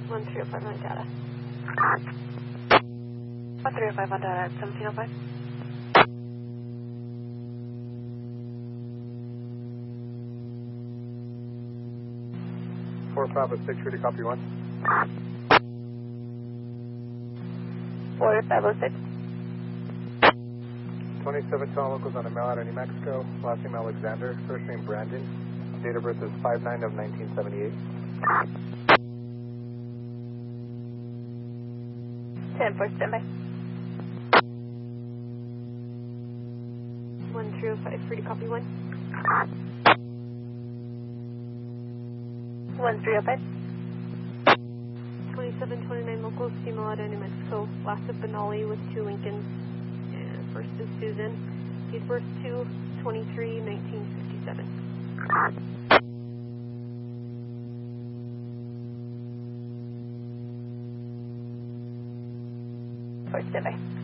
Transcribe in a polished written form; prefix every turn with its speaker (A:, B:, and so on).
A: 1305 on data. 1305 on data at 1705.
B: 4506, ready, copy 1.
A: 4506.
B: 27 Town locals on a mail out of New Mexico. Last name Alexander, first name Brandon. Date of birth is 5/9 of 1978.
A: 10-4, standby. 1305, ready, copy 1. 1305. 2729 locals, female out of New Mexico. Last of Benali with 2 Lincolns. And first is Susan. He's birth 2/23/1957. 4, standby.